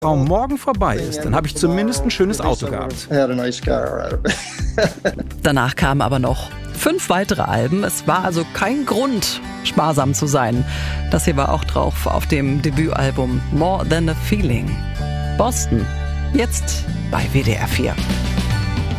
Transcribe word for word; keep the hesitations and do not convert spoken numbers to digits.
Raum morgen vorbei ist, dann habe ich zumindest ein schönes Auto gehabt. Danach kamen aber noch fünf weitere Alben. Es war also kein Grund, sparsam zu sein. Das hier war auch drauf auf dem Debütalbum More Than a Feeling. Boston, jetzt bei W D R vier.